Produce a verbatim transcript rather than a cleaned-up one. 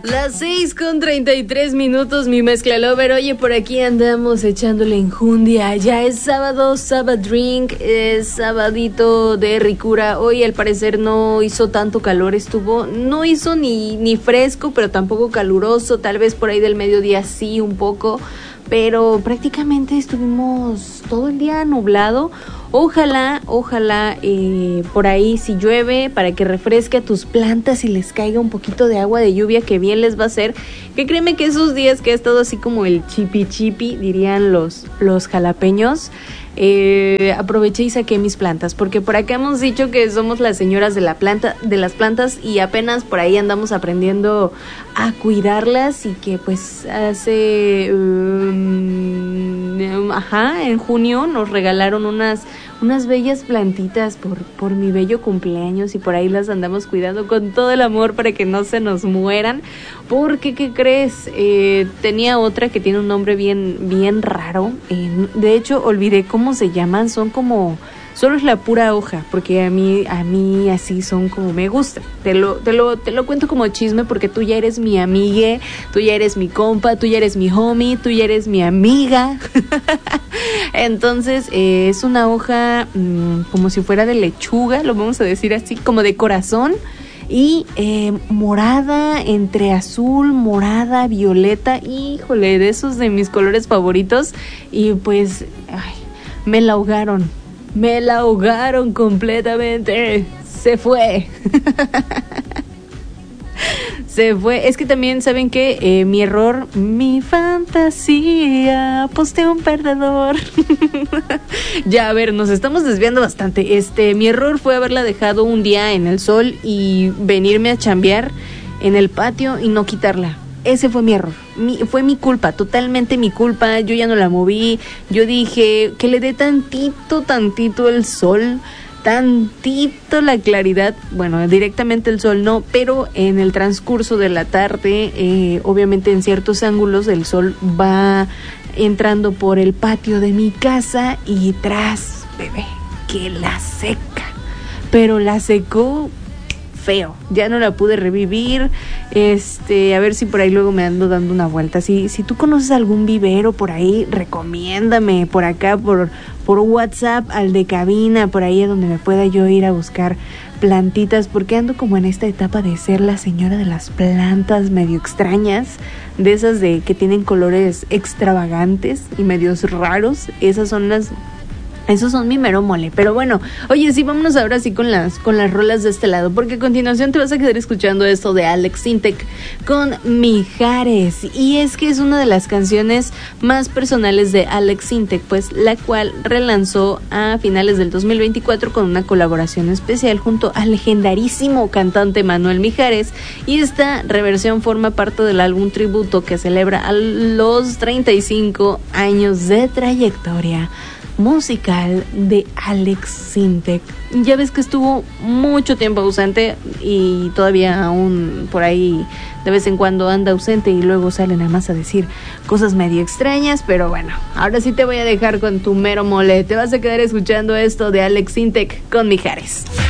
Las seis con treinta y tres minutos, mi mezcla lover. Oye, por aquí andamos echándole enjundia. Ya es sábado, sábado drink, es sabadito de ricura. Hoy al parecer no hizo tanto calor, estuvo, no hizo ni, ni fresco, pero tampoco caluroso. Tal vez por ahí del mediodía sí un poco, pero prácticamente estuvimos todo el día nublado. Ojalá, ojalá eh, por ahí si llueve para que refresque a tus plantas y les caiga un poquito de agua de lluvia, que bien les va a hacer. Que créeme que esos días que ha estado así como el chipi chipi, dirían los, los jalapeños, eh, aproveché y saqué mis plantas, porque por acá hemos dicho que somos las señoras de la planta, de las plantas, y apenas por ahí andamos aprendiendo a cuidarlas, y que pues hace um, ajá, en junio nos regalaron unas unas bellas plantitas por, por mi bello cumpleaños, y por ahí las andamos cuidando con todo el amor para que no se nos mueran, porque ¿qué crees? Eh, tenía otra que tiene un nombre bien, bien raro, eh, de hecho olvidé cómo se llaman, son como... Solo es la pura hoja, porque a mí, a mí así son como me gusta. Te lo, te lo, te lo cuento como chisme, porque tú ya eres mi amigue, tú ya eres mi compa, tú ya eres mi homie, tú ya eres mi amiga. Entonces, eh, es una hoja mmm, como si fuera de lechuga, lo vamos a decir así, como de corazón. Y eh, morada, entre azul, morada, violeta, híjole, de esos de mis colores favoritos. Y pues, ay, me la ahogaron. Me la ahogaron completamente. Se fue. Se fue. Es que también, ¿saben qué? Eh, mi error, mi fantasía, posteé un perdedor. Ya, a ver, nos estamos desviando bastante. Este, mi error fue haberla dejado un día en el sol y venirme a chambear en el patio y no quitarla. Ese fue mi error, mi, fue mi culpa, totalmente mi culpa. Yo ya no la moví. Yo dije que le dé tantito, tantito el sol, tantito la claridad. Bueno, directamente el sol no, pero en el transcurso de la tarde, eh, obviamente en ciertos ángulos el sol va entrando por el patio de mi casa y tras, bebé, que la seca. Pero la secó feo, ya no la pude revivir. Este, a ver si por ahí luego me ando dando una vuelta. Si, si tú conoces algún vivero por ahí, recomiéndame por acá, por, por WhatsApp, al de cabina, por ahí a donde me pueda yo ir a buscar plantitas, porque ando como en esta etapa de ser la señora de las plantas medio extrañas, de esas de que tienen colores extravagantes y medios raros. Esas son las Esos son mi mero mole. Pero bueno, oye, sí, vámonos ahora sí con las con las rolas de este lado, porque a continuación te vas a quedar escuchando esto de Alex Sintek con Mijares. Y es que es una de las canciones más personales de Alex Sintek, pues la cual relanzó a finales del dos mil veinticuatro con una colaboración especial junto al legendarísimo cantante Manuel Mijares. Y esta reversión forma parte del álbum tributo que celebra a los treinta y cinco años de trayectoria musical de Alex Sintek. Ya ves que estuvo mucho tiempo ausente y todavía aún por ahí de vez en cuando anda ausente y luego sale nada más a decir cosas medio extrañas, pero bueno, ahora sí te voy a dejar con tu mero mole. Te vas a quedar escuchando esto de Alex Sintek con Mijares.